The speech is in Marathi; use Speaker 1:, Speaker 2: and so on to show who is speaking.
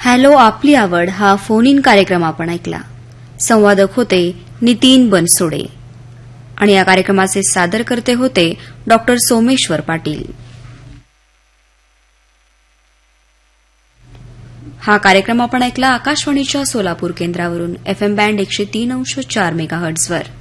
Speaker 1: हॅलो आपली आवड हा फोन इन कार्यक्रम आपण ऐकला. संवादक होते नितीन बनसोडे आणि या कार्यक्रमाचे सादरकर्ते होते डॉक्टर सोमेश्वर पाटील. हा कार्यक्रम आपण ऐकला आकाशवाणीच्या सोलापूर केंद्रावरून FM बँड 103.4 मेगाहर्ट्झवर.